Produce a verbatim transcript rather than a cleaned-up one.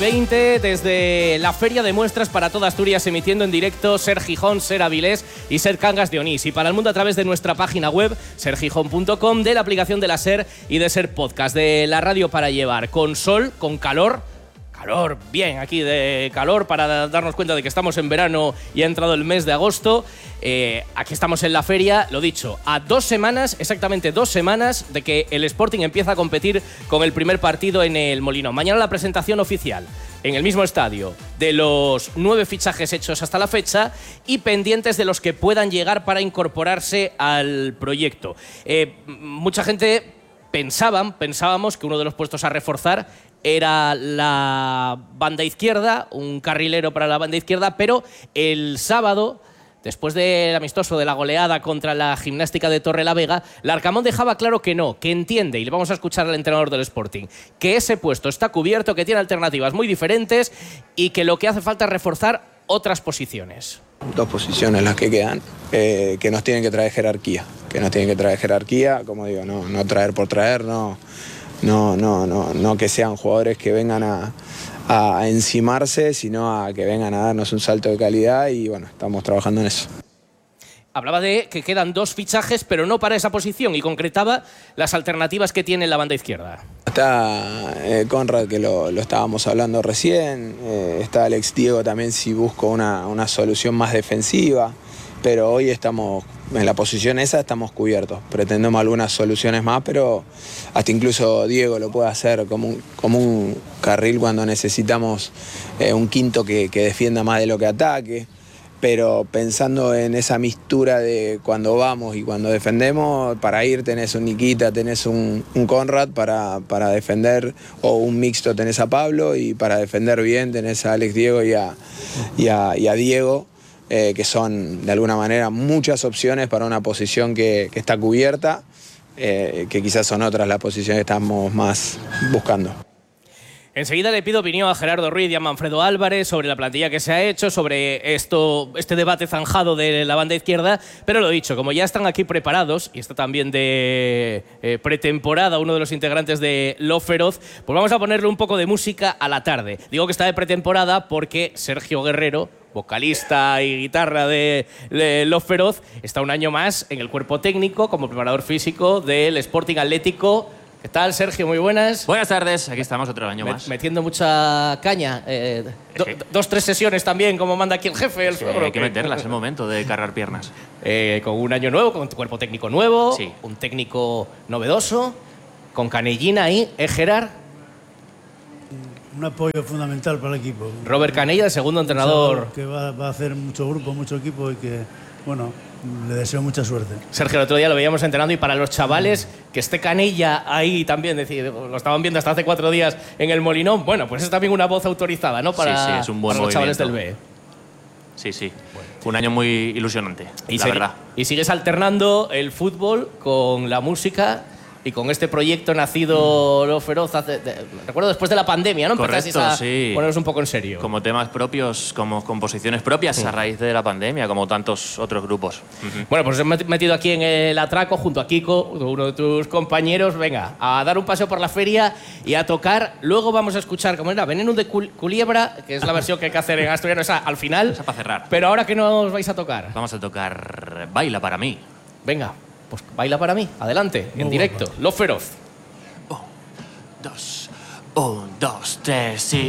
veinte desde la Feria de Muestras para toda Asturias, emitiendo en directo Ser Gijón, Ser Avilés y Ser Cangas de Onís, y para el mundo a través de nuestra página web ser gijón punto com, de la aplicación de la Ser y de Ser Podcast, de la radio para llevar, con sol, con calor. Calor, bien, aquí de calor, para darnos cuenta de que estamos en verano y ha entrado el mes de agosto. Eh, aquí estamos en la feria, lo dicho, a dos semanas, exactamente dos semanas de que el Sporting empieza a competir con el primer partido en el Molinón. Mañana la presentación oficial en el mismo estadio de los nueve fichajes hechos hasta la fecha y pendientes de los que puedan llegar para incorporarse al proyecto. Eh, mucha gente pensaban, pensábamos que uno de los puestos a reforzar era la banda izquierda, un carrilero para la banda izquierda, pero el sábado, después del amistoso de la goleada contra la Gimnástica de Torrelavega, Larcamón dejaba claro que no, que entiende, y le vamos a escuchar al entrenador del Sporting, que ese puesto está cubierto, que tiene alternativas muy diferentes y que lo que hace falta es reforzar otras posiciones. Dos posiciones las que quedan, eh, que nos tienen que traer jerarquía, que nos tienen que traer jerarquía, como digo, no, no traer por traer, no... No, no, no, no que sean jugadores que vengan a, a encimarse, sino a que vengan a darnos un salto de calidad y bueno, estamos trabajando en eso. Hablaba de que quedan dos fichajes, pero no para esa posición, y concretaba las alternativas que tiene la banda izquierda. Está eh, Conrad, que lo, lo estábamos hablando recién, eh, está Alex Diego también si busco una, una solución más defensiva, pero hoy estamos en la posición esa, estamos cubiertos. Pretendemos algunas soluciones más, pero hasta incluso Diego lo puede hacer como un, como un carril cuando necesitamos eh, un quinto que, que defienda más de lo que ataque. Pero pensando en esa mistura de cuando vamos y cuando defendemos, para ir tenés un Nikita, tenés un, un Conrad para, para defender, o un mixto tenés a Pablo, y para defender bien tenés a Alex Diego y a, y a, y a Diego. Eh, que son de alguna manera muchas opciones para una posición que, que está cubierta, eh, que quizás son otras las posiciones que estamos más buscando. Enseguida le pido opinión a Gerardo Ruiz y a Manfredo Álvarez sobre la plantilla que se ha hecho, sobre esto, este debate zanjado de la banda izquierda, pero lo dicho, como ya están aquí preparados, y está también de eh, pretemporada uno de los integrantes de Lo Feroz, pues vamos a ponerle un poco de música a la tarde. Digo que está de pretemporada porque Sergio Guerrero, vocalista y guitarra de, de Lo Feroz, está un año más en el cuerpo técnico como preparador físico del Sporting Atlético. ¿Qué tal, Sergio? Muy buenas. Buenas tardes, aquí estamos otro año Met, más. Metiendo mucha caña. Eh, do, sí. Dos, tres sesiones también, como manda aquí el jefe. El sí, hay que meterlas, es el momento de cargar piernas. Eh, con un año nuevo, con tu cuerpo técnico nuevo, sí. Un técnico novedoso, con Canellina ahí, ¿eh, Gerard? Un apoyo fundamental para el equipo. Robert Canella, el segundo entrenador. Que va, va a hacer mucho grupo, mucho equipo y que, bueno, le deseo mucha suerte. Sergio, el otro día lo veíamos entrenando y para los chavales, que esté Canella ahí también, decir, lo estaban viendo hasta hace cuatro días en el Molinón, bueno, pues es también una voz autorizada, ¿no? Para, sí, sí, es un buen para los chavales movimiento. del B. Sí, sí. Bueno. Un año muy ilusionante, y la segui- verdad. Y sigues alternando el fútbol con la música y con este proyecto nacido Lo Feroz, hace, de, recuerdo después de la pandemia, ¿no? Correcto, Empezasteis a sí. poneros un poco en serio. Como temas propios, como composiciones propias sí. a raíz de la pandemia, como tantos otros grupos. Uh-huh. Bueno, pues os he metido aquí en el atraco junto a Kiko, uno de tus compañeros. Venga, a dar un paseo por la feria y a tocar. Luego vamos a escuchar, ¿cómo era? Veneno de cul Culebra, que es la versión que hay que hacer en asturiano, esa al final. Esa para cerrar. Pero ahora, ¿qué nos vais a tocar? Vamos a tocar Baila para mí. Venga, pues baila para mí. Adelante, en Muy directo. guapa. Lo Feroz. Un, dos, un, dos, tres y...